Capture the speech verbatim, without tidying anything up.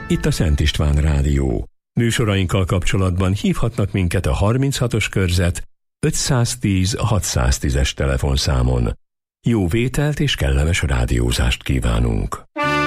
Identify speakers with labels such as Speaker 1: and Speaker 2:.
Speaker 1: Itt a Szent István Rádió. Műsorainkkal kapcsolatban hívhatnak minket a harminchatos körzet ötszáztíz hatszáztízes telefonszámon. Jó vételt és kellemes rádiózást kívánunk!